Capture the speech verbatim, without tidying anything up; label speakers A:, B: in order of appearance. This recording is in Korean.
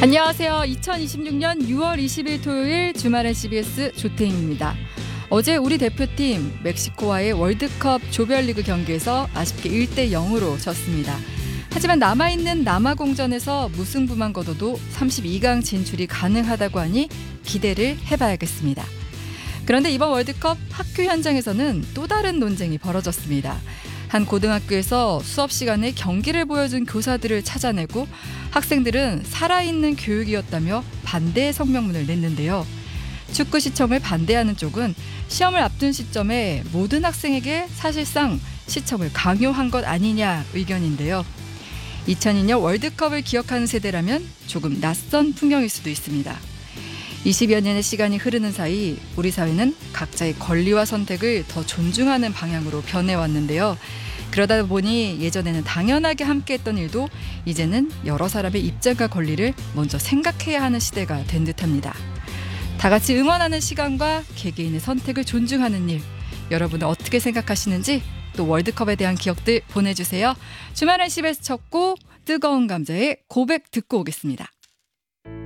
A: 안녕하세요. 이천이십육 년 유월 이십일 토요일 주말엔 씨비에스 조태임입니다. 어제 우리 대표팀 멕시코와의 월드컵 조별리그 경기에서 아쉽게 일 대 영으로 졌습니다. 하지만 남아있는 남아공전에서 무승부만 거둬도 삼십이 강 진출이 가능하다고 하니 기대를 해봐야겠습니다. 그런데 이번 월드컵 학교 현장에서는 또 다른 논쟁이 벌어졌습니다. 한 고등학교에서 수업 시간에 경기를 보여준 교사들을 찾아내고 학생들은 살아있는 교육이었다며 반대 성명문을 냈는데요. 축구 시청을 반대하는 쪽은 시험을 앞둔 시점에 모든 학생에게 사실상 시청을 강요한 것 아니냐 의견인데요. 이천이 년 월드컵을 기억하는 세대라면 조금 낯선 풍경일 수도 있습니다. 이십여 년의 시간이 흐르는 사이 우리 사회는 각자의 권리와 선택을 더 존중하는 방향으로 변해왔는데요. 그러다 보니 예전에는 당연하게 함께했던 일도 이제는 여러 사람의 입장과 권리를 먼저 생각해야 하는 시대가 된 듯합니다. 다 같이 응원하는 시간과 개개인의 선택을 존중하는 일, 여러분은 어떻게 생각하시는지 또 월드컵에 대한 기억들 보내주세요. 주말엔 씨비에스 첫 곡 뜨거운 감자의 고백 듣고 오겠습니다.